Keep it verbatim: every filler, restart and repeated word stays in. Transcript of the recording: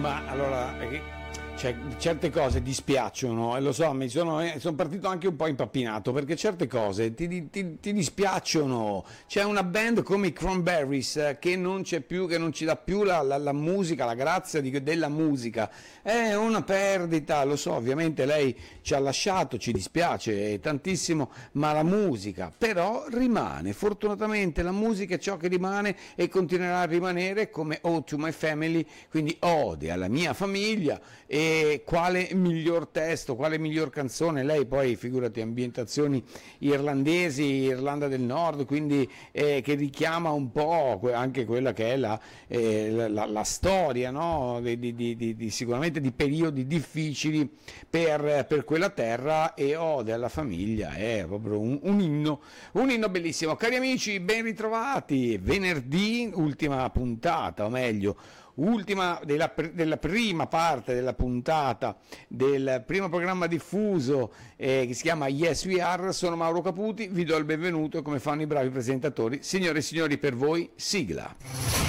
Ma allora, eh, cioè, certe cose dispiacciono, e lo so, mi sono, eh, sono partito anche un po' impappinato perché certe cose ti, di- ti- ti dispiacciono. C'è una band come i Cranberries eh, che non c'è più, che non ci dà più la, la- la musica, la grazia di- della musica. È una perdita, lo so, ovviamente lei ci ha lasciato, ci dispiace tantissimo, ma la musica però rimane. Fortunatamente la musica è ciò che rimane e continuerà a rimanere come Ode to My Family, quindi ode alla mia famiglia. E quale miglior testo, quale miglior canzone? Lei poi, figurati, ambientazioni irlandesi, Irlanda del Nord, quindi eh, che richiama un po' que- anche quella che è la, eh, la, la- la storia, no? di, di- di- di- di- sicuramente di periodi difficili per, per quella terra, e ode alla famiglia è proprio un, un inno, un inno bellissimo. Cari amici, ben ritrovati, venerdì, ultima puntata, o meglio, ultima della, pr- della prima parte della puntata del primo programma diffuso eh, che si chiama Yes We Are. Sono Mauro Caputi, vi do il benvenuto come fanno i bravi presentatori. Signore e signori, per voi sigla.